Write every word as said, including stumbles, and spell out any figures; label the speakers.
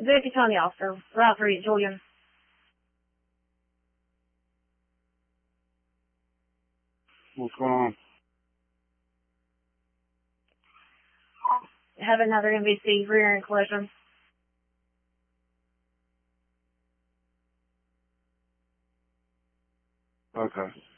Speaker 1: Vicky County officer, Route three, Julian.
Speaker 2: What's going on?
Speaker 1: Have another M V C rear end collision.
Speaker 2: Okay.